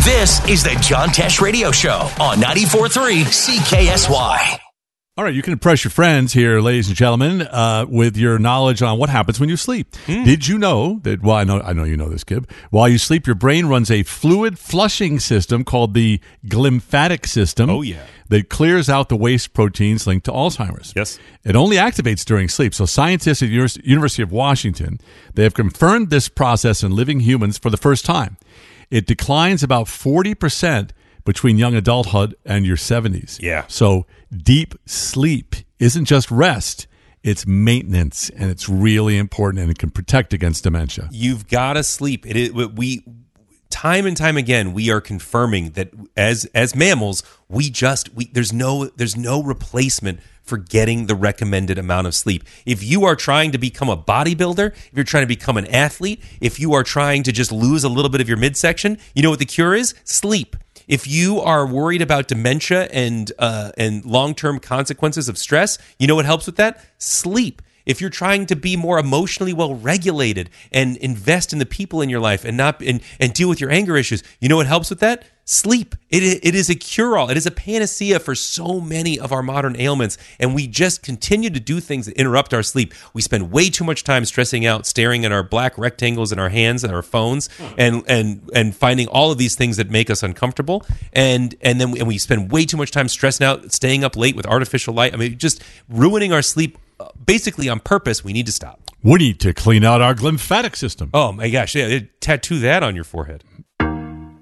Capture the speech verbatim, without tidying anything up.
This is the John Tesh Radio Show on ninety-four point three C K S Y. All right, you can impress your friends here, ladies and gentlemen, uh, with your knowledge on what happens when you sleep. Mm. Did you know that, well, I know, I know you know this, Kib. While you sleep, your brain runs a fluid flushing system called the glymphatic system. Oh, yeah. That clears out the waste proteins linked to Alzheimer's. Yes. It only activates during sleep. So scientists at the University of Washington, they have confirmed this process in living humans for the first time. It declines about forty percent between young adulthood and your seventies. Yeah. So deep sleep isn't just rest, it's maintenance, and it's really important, and it can protect against dementia. You've got to sleep. It is, we time and time again we are confirming that as as mammals, we just we there's no there's no replacement for getting the recommended amount of sleep. If you are trying to become a bodybuilder, if you're trying to become an athlete, if you are trying to just lose a little bit of your midsection, you know what the cure is? Sleep. If you are worried about dementia and uh, and long-term consequences of stress, you know what helps with that? Sleep. If you're trying to be more emotionally well-regulated and invest in the people in your life and not and, and deal with your anger issues, you know what helps with that? Sleep. It, it is a cure-all. It is a panacea for so many of our modern ailments, and we just continue to do things that interrupt our sleep. We spend way too much time stressing out, staring at our black rectangles in our hands and our phones, and and and finding all of these things that make us uncomfortable, and and then we, and we spend way too much time stressing out, staying up late with artificial light. I mean, just ruining our sleep. Basically on purpose. We need to stop. We need to clean out our glymphatic system. Oh my gosh, yeah, tattoo that on your forehead.